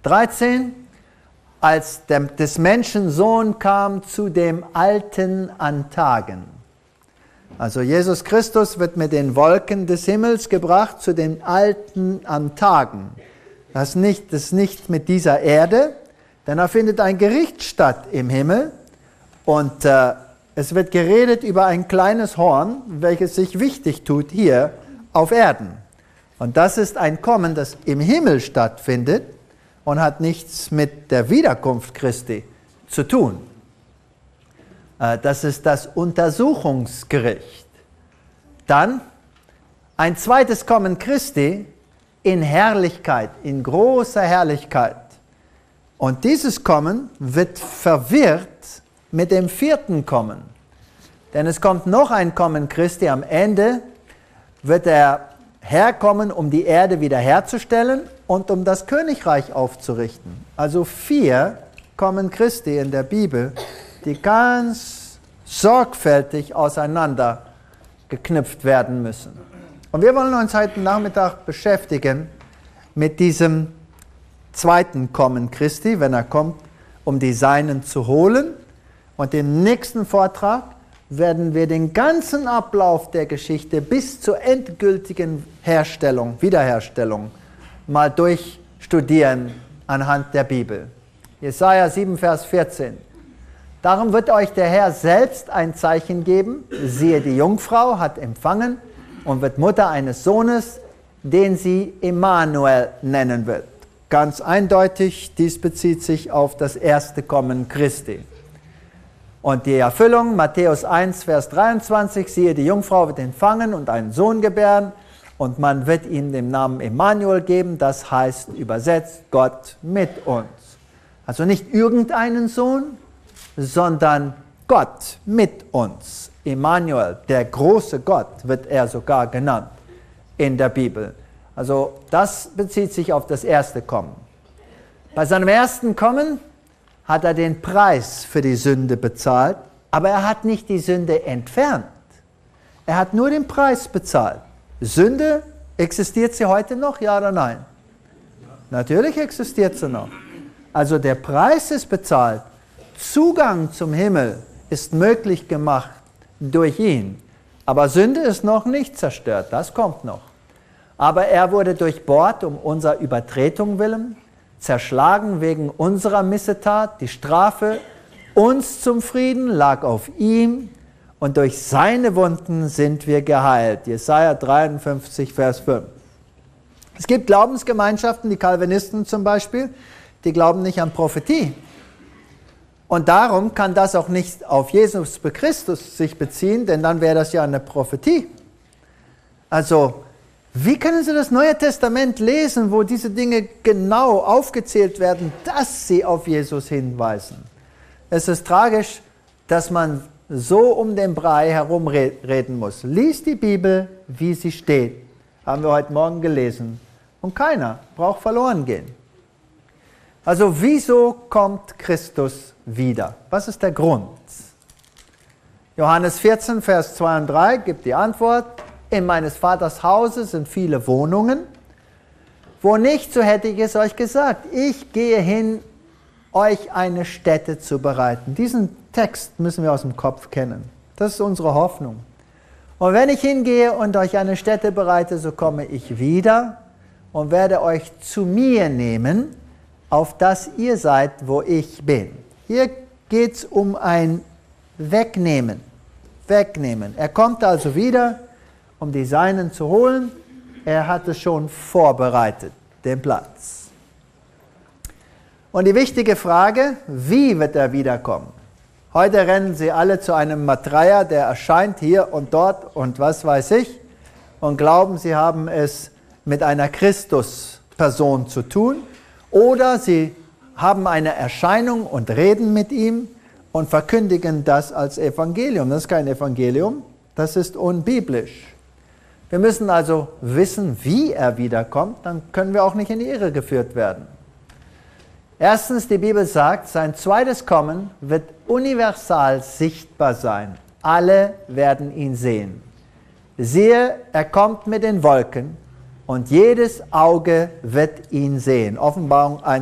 13, als des Menschen Sohn kam zu dem Alten an Tagen. Also Jesus Christus wird mit den Wolken des Himmels gebracht zu den Alten an Tagen. Das ist nicht mit dieser Erde, denn da findet ein Gericht statt im Himmel und es wird geredet über ein kleines Horn, welches sich wichtig tut hier auf Erden. Und das ist ein Kommen, das im Himmel stattfindet und hat nichts mit der Wiederkunft Christi zu tun. Das ist das Untersuchungsgericht. Dann ein zweites Kommen Christi in Herrlichkeit, in großer Herrlichkeit. Und dieses Kommen wird verwirrt mit dem vierten Kommen. Denn es kommt noch ein Kommen Christi. Am Ende wird er herkommen, um die Erde wiederherzustellen und um das Königreich aufzurichten. Also 4 Kommen Christi in der Bibel, die ganz sorgfältig auseinander geknüpft werden müssen. Und wir wollen uns heute Nachmittag beschäftigen mit diesem zweiten Kommen Christi, wenn er kommt, um die Seinen zu holen. Und im nächsten Vortrag werden wir den ganzen Ablauf der Geschichte bis zur endgültigen Wiederherstellung mal durchstudieren anhand der Bibel. Jesaja 7, Vers 14. Darum wird euch der Herr selbst ein Zeichen geben. Siehe, die Jungfrau hat empfangen und wird Mutter eines Sohnes, den sie Emmanuel nennen wird. Ganz eindeutig, dies bezieht sich auf das erste Kommen Christi. Und die Erfüllung, Matthäus 1, Vers 23, siehe, die Jungfrau wird empfangen und einen Sohn gebären und man wird ihm den Namen Emmanuel geben, das heißt übersetzt Gott mit uns. Also nicht irgendeinen Sohn, sondern Gott mit uns. Emmanuel, der große Gott, wird er sogar genannt in der Bibel. Also das bezieht sich auf das erste Kommen. Bei seinem ersten Kommen hat er den Preis für die Sünde bezahlt, aber er hat nicht die Sünde entfernt. Er hat nur den Preis bezahlt. Sünde, existiert sie heute noch, ja oder nein? Natürlich existiert sie noch. Also der Preis ist bezahlt. Zugang zum Himmel ist möglich gemacht durch ihn. Aber Sünde ist noch nicht zerstört, das kommt noch. Aber er wurde durchbohrt um unserer Übertretung willen, zerschlagen wegen unserer Missetat. Die Strafe uns zum Frieden lag auf ihm und durch seine Wunden sind wir geheilt. Jesaja 53, Vers 5. Es gibt Glaubensgemeinschaften, die Calvinisten zum Beispiel, die glauben nicht an Prophetie. Und darum kann das auch nicht auf Jesus Christus sich beziehen, denn dann wäre das ja eine Prophetie. Also, wie können Sie das Neue Testament lesen, wo diese Dinge genau aufgezählt werden, dass sie auf Jesus hinweisen? Es ist tragisch, dass man so um den Brei herum reden muss. Lies die Bibel, wie sie steht. Haben wir heute Morgen gelesen. Und keiner braucht verloren gehen. Also wieso kommt Christus wieder? Was ist der Grund? Johannes 14, Vers 2 und 3 gibt die Antwort. In meines Vaters Hause sind viele Wohnungen. Wo nicht, so hätte ich es euch gesagt. Ich gehe hin, euch eine Stätte zu bereiten. Diesen Text müssen wir aus dem Kopf kennen. Das ist unsere Hoffnung. Und wenn ich hingehe und euch eine Stätte bereite, so komme ich wieder und werde euch zu mir nehmen, auf dass ihr seid, wo ich bin. Hier geht es um ein Wegnehmen. Wegnehmen. Er kommt also wieder, um die Seinen zu holen. Er hat es schon vorbereitet, den Platz. Und die wichtige Frage, wie wird er wiederkommen? Heute rennen sie alle zu einem Maitreya, der erscheint hier und dort und was weiß ich, und glauben, sie haben es mit einer Christusperson zu tun. Oder sie haben eine Erscheinung und reden mit ihm und verkündigen das als Evangelium. Das ist kein Evangelium, das ist unbiblisch. Wir müssen also wissen, wie er wiederkommt, dann können wir auch nicht in die Irre geführt werden. Erstens, die Bibel sagt, sein zweites Kommen wird universal sichtbar sein. Alle werden ihn sehen. Siehe, er kommt mit den Wolken und jedes Auge wird ihn sehen. Offenbarung 1.